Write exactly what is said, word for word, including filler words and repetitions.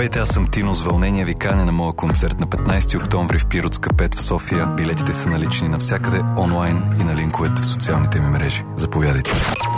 Здравейте, аз съм Тино. С вълнение ви каня на моя концерт на петнайсети октомври в Пиротска пет в София. Билетите са налични навсякъде онлайн и на линковете в социалните ми мрежи. Заповядайте.